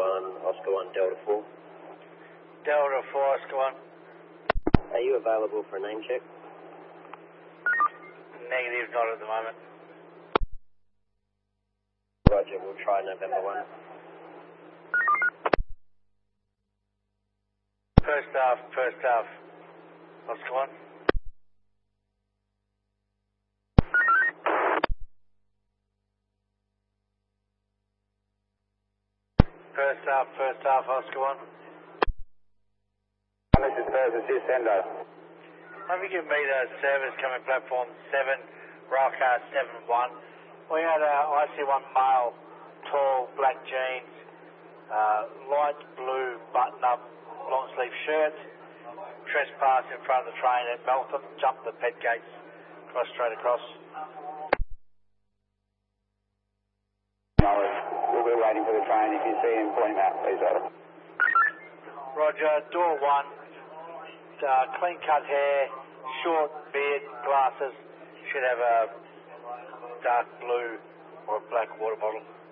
Oscar 1, Delta 4. Delta 4, Oscar 1. Are you available for a name check? Negative, not at the moment. Roger, we'll try November 1. First half, Oscar 1. First half, Oscar 1. This is Service Sendo. Have you given me the service coming platform 7, Railcar 7-1. We had a IC1 male, tall, black jeans, light blue button-up, long-sleeve shirt, trespass in front of the train at Meltham, jumped the ped gates, straight across. We'll be waiting for the train. If you see him, point him out, please, over. Roger, door 1, clean-cut hair, short beard, glasses, should have a dark blue or a black water bottle.